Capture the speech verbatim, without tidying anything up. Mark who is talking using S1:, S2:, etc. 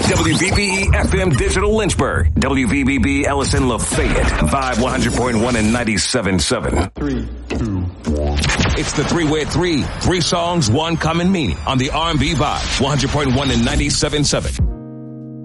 S1: W V B E F M Digital Lynchburg. W V B B Ellison Lafayette. Vibe one hundred point one and ninety-seven point seven.
S2: Three, two, one.
S1: It's the three-way three. Three songs, one common meaning on the R and B Vibe one hundred point one and ninety-seven point seven.